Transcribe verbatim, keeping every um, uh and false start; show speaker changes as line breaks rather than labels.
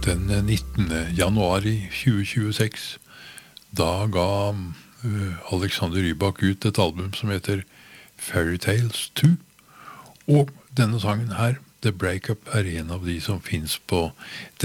Den nittende januar i tjue tjueseks, da ga uh, Alexander Rybak ut et album som heter Fairy Tales to, og denne sangen her, The Breakup, er en av de som finnes på